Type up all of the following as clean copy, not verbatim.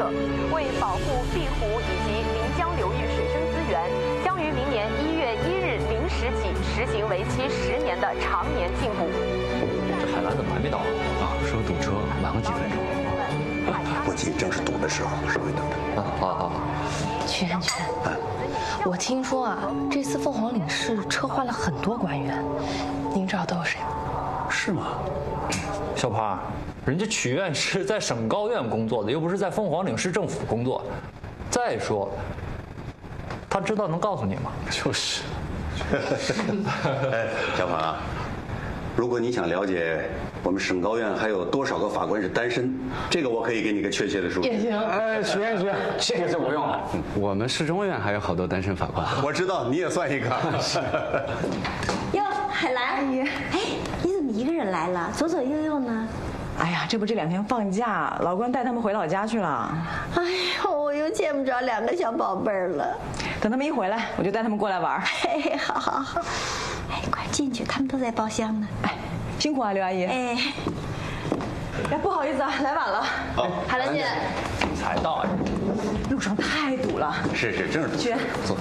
为保护碧湖以及临江流域水生资源，将于明年1月1日0时起实行为期10年的常年禁捕。 这海兰怎么还没到啊？说堵车，晚个几分钟。 不急，正是堵的时候，稍微等等。 好。 全，我听说啊，这次凤凰岭市撤换了很多官员，您知道都有谁吗？ 是吗？ 小胖，人家曲院是在省高院工作的，又不是在凤凰岭市政府工作。再说，他知道能告诉你吗？ 就是。哎，小胖啊，如果你想了解我们省高院还有多少个法官是单身，这个我可以给你个确切的数据。 也行。 许愿，这个就不用了。我们市中院还有好多单身法官。 我知道，你也算一个。 哟，海兰，哎，你怎么一个人来了？左左右右呢？ 哎呀，这不这2天放假，老关带他们回老家去了。 哎呦，我又见不着2个小宝贝儿了。 等他们一回来，我就带他们过来玩。 哎，好。哎，快进去，他们都在包厢呢。 哎，辛苦啊，刘阿姨。 哎， 不好意思啊，来晚了。 好， 海兰姐， 才到啊！ 路上太堵了。 是，正是堵。 去坐。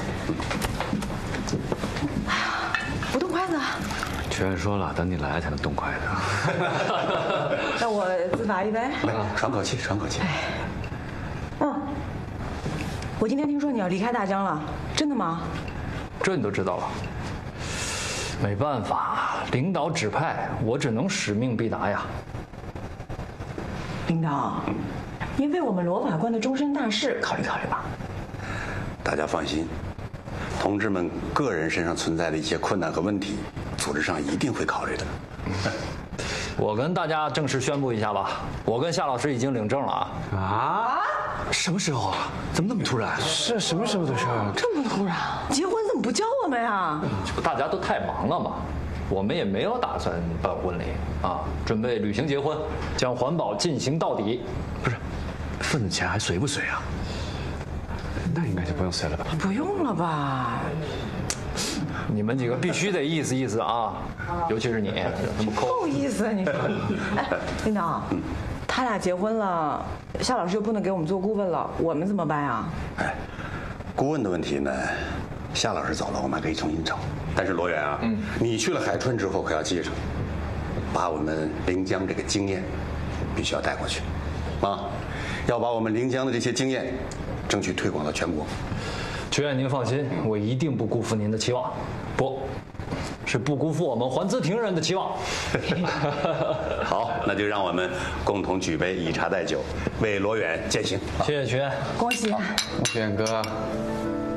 哎呀，不动筷子。 曲院说了，等你来才能动筷子。 那我自罚一杯。 来，喘口气。 我今天听说你要离开大江了，真的吗？ 这你都知道了？没办法，领导指派，我只能使命必达呀。 领导，您为我们罗法官的终身大事考虑考虑吧。 大家放心，同志们个人身上存在的一些困难和问题，组织上一定会考虑的。 我跟大家正式宣布一下吧，我跟夏老师已经领证了啊！ 啊？什么时候啊？怎么那么突然？是什么时候的事儿？ 这么突然？结婚怎么不叫我们呀？ 这不大家都太忙了嘛，我们也没有打算办婚礼啊，准备履行结婚，将环保进行到底。 不是，份子钱还随不随啊？那应该就不用随了吧？ 不用了吧？ 你们几个必须得意思意思啊，尤其是你，那么抠。 不好意思，你说。哎，领导，他俩结婚了，夏老师又不能给我们做顾问了，我们怎么办呀？ 哎，顾问的问题呢，夏老师走了，我们还可以重新找。但是罗远啊，你去了海川之后，可要记着，把我们临江这个经验必须要带过去，啊，要把我们临江的这些经验争取推广到全国。 曲院您放心，我一定不辜负您的期望，是不辜负我们环资亭人的期望。 好，那就让我们共同举杯，以茶代酒，为罗远践行。 谢谢曲院， 恭喜！ 曲院哥。